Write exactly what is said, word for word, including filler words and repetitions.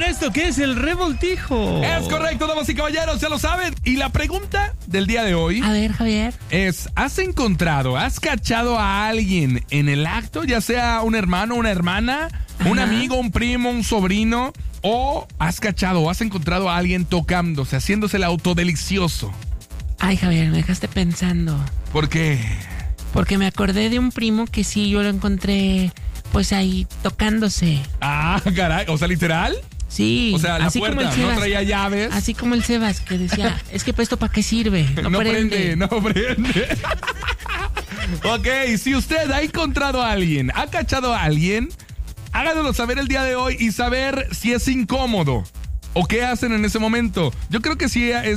esto que es el revoltijo. Es correcto, damas y caballeros, ya lo saben. Y la pregunta del día de hoy A ver, Javier. es, ¿has encontrado, has cachado a alguien en el acto? Ya sea un hermano, una hermana, un Ajá. amigo, un primo, un sobrino. O has cachado o has encontrado a alguien tocándose, haciéndose el autodelicioso. Ay, Javier, me dejaste pensando. ¿Por qué? Porque me acordé de un primo que sí, yo lo encontré, pues ahí, tocándose. Ah, caray, o sea, literal. Sí. O sea, la así como puerta el no Sebas. traía llaves. Así como el Sebas, que decía, es que pues esto para qué sirve. No, No prende. prende, no prende. Ok, si usted ha encontrado a alguien, ha cachado a alguien, háganoslo saber el día de hoy y saber si es incómodo o qué hacen en ese momento. Yo creo que sí es